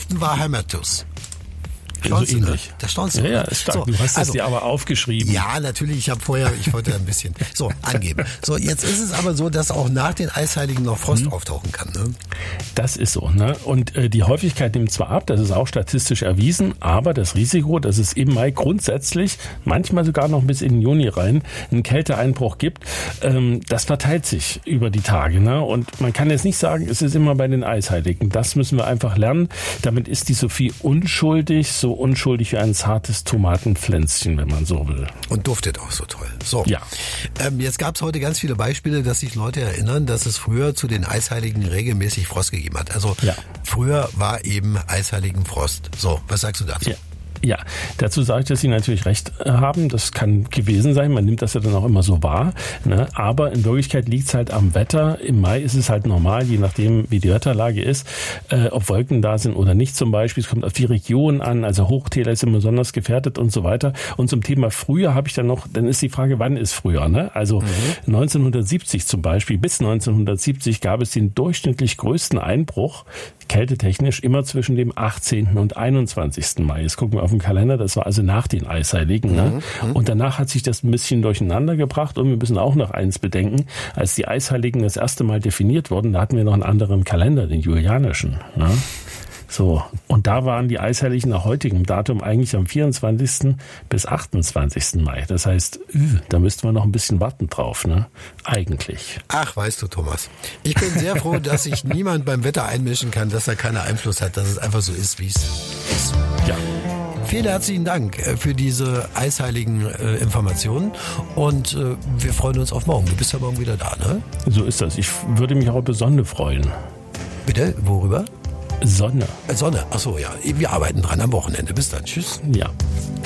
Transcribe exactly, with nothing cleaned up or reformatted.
elften war Heimatus. So ähnlich. Da staunst du. Ja, ja, ist stark. So, du hast also, das dir aber aufgeschrieben. Ja, natürlich. Ich habe vorher, ich wollte ein bisschen so angeben. So, jetzt ist es aber so, dass auch nach den Eisheiligen noch Frost hm. auftauchen kann. Ne? Das ist so. Ne? Und äh, die Häufigkeit nimmt zwar ab, das ist auch statistisch erwiesen, aber das Risiko, dass es im Mai grundsätzlich, manchmal sogar noch bis in den Juni rein, einen Kälteeinbruch gibt, ähm, das verteilt sich über die Tage. Ne? Und man kann jetzt nicht sagen, es ist immer bei den Eisheiligen. Das müssen wir einfach lernen. Damit ist die Sophie unschuldig, so unschuldig wie ein zartes Tomatenpflänzchen, wenn man so will. Und duftet auch so toll. So. Ja. Ähm, jetzt gab es heute ganz viele Beispiele, dass sich Leute erinnern, dass es früher zu den Eisheiligen regelmäßig Frost gegeben hat. Also ja. früher war eben Eisheiligen Frost. So, was sagst du dazu? Ja. Ja, dazu sage ich, dass Sie natürlich recht haben. Das kann gewesen sein. Man nimmt das ja dann auch immer so wahr. Ne? Aber in Wirklichkeit liegt es halt am Wetter. Im Mai ist es halt normal, je nachdem, wie die Wetterlage ist, äh, ob Wolken da sind oder nicht zum Beispiel. Es kommt auf die Region an. Also Hochtäler sind besonders gefährdet und so weiter. Und zum Thema früher habe ich dann noch, dann ist die Frage, wann ist früher? Ne? Also mhm. neunzehnhundertsiebzig zum Beispiel, bis neunzehnhundertsiebzig gab es den durchschnittlich größten Einbruch, kältetechnisch, immer zwischen dem achtzehnten und einundzwanzigsten Mai. Jetzt gucken wir auf den Kalender, das war also nach den Eisheiligen. Ne? Mhm. Und danach hat sich das ein bisschen durcheinander gebracht und wir müssen auch noch eins bedenken, als die Eisheiligen das erste Mal definiert wurden, da hatten wir noch einen anderen Kalender, den julianischen. Ne? So, und da waren die Eisheiligen nach heutigem Datum eigentlich am vierundzwanzigsten bis achtundzwanzigsten Mai. Das heißt, da müssten wir noch ein bisschen warten drauf, ne? Eigentlich. Ach, weißt du, Thomas, ich bin sehr froh, dass sich niemand beim Wetter einmischen kann, dass er keinen Einfluss hat, dass es einfach so ist, wie es ist. Ja. Vielen herzlichen Dank für diese eisheiligen äh, Informationen und äh, wir freuen uns auf morgen. Du bist ja morgen wieder da, ne? So ist das. Ich würde mich auch über Sonne freuen. Bitte? Worüber? Sonne. Sonne, ach so, ja. Wir arbeiten dran am Wochenende. Bis dann. Tschüss. Ja.